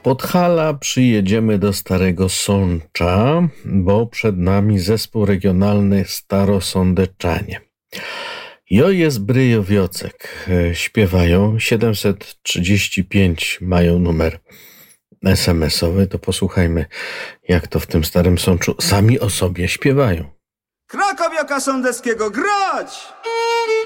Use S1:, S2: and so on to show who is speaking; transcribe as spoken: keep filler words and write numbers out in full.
S1: Podhala przyjedziemy do Starego Sącza, bo przed nami zespół regionalny Starosądeczanie. Jo jest Bryjowiocek, śpiewają, siedemset trzydzieści pięć mają numer es em esowy, to posłuchajmy, jak to w tym Starym Sączu sami o sobie śpiewają.
S2: Krakowiaka Sądeckiego grać!